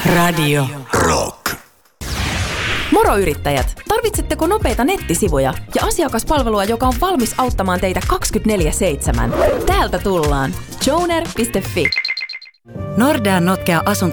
Radio Rock. Moro yrittäjät! Tarvitsetteko nopeita nettisivuja ja asiakaspalvelua, joka on valmis auttamaan teitä 24/7? Täältä tullaan. Joner.fi. Nordean notkea asunto